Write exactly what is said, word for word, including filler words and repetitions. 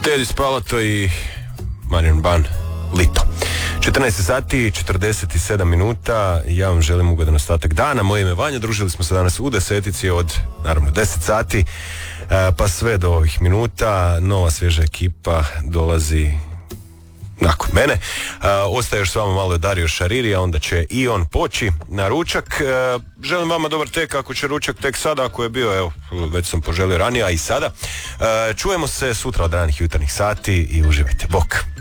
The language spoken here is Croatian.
Dedis Palato i Marijan Ban, Lito. četrnaest sati, četrdeset sedam minuta. Ja vam želim ugodan ostatak dana. Moje ime Vanja, družili smo se danas u desetici od, naravno, deset sati pa sve do ovih minuta. Nova svježa ekipa dolazi nakon mene. Uh, ostaje još s vama malo Dario Šariri, a onda će i on poći na ručak. Uh, želim vama dobar tek, ako će ručak tek sada, ako je bio, evo, već sam poželio ranije, a i sada. Uh, čujemo se sutra od ranih jutarnjih sati i uživajte. Bok!